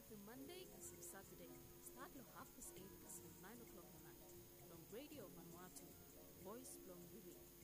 every Monday and some Saturday. Start your 8:30 and some 9 o'clock at night. Long Radio Vanuatu, Voice Long Vivi.